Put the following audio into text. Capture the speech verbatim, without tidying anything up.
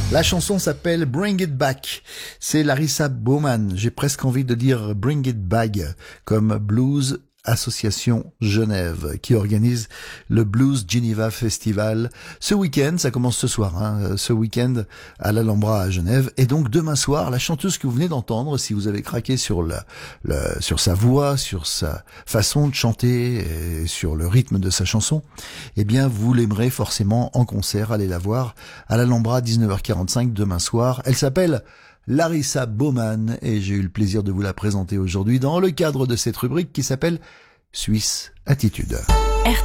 La chanson s'appelle Bring It Back. C'est Larissa Bowman. J'ai presque envie de dire Bring It Back, comme Blues Association Genève, qui organise le Blues Geneva Festival ce week-end. Ça commence ce soir, hein, ce week-end à l'Alhambra à Genève. Et donc demain soir, la chanteuse que vous venez d'entendre, si vous avez craqué sur le, le, sur sa voix, sur sa façon de chanter, et sur le rythme de sa chanson, eh bien vous l'aimerez forcément en concert. Allez la voir à l'Alhambra, dix-neuf heures quarante-cinq demain soir. Elle s'appelle Larissa Bowman et j'ai eu le plaisir de vous la présenter aujourd'hui dans le cadre de cette rubrique qui s'appelle Suisse Attitude.